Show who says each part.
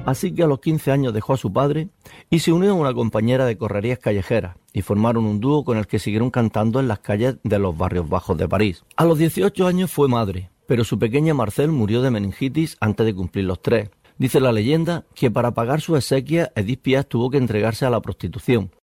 Speaker 1: Así que a los 15 años dejó a su padre y se unió a una compañera de correrías callejeras y formaron un dúo con el que siguieron cantando en las calles de los barrios bajos de París. A los 18 años fue madre, pero su pequeña Marcelle murió de meningitis antes de cumplir los 3. Dice la leyenda que para pagar su exequia Edith Piaf tuvo que entregarse a la prostitución,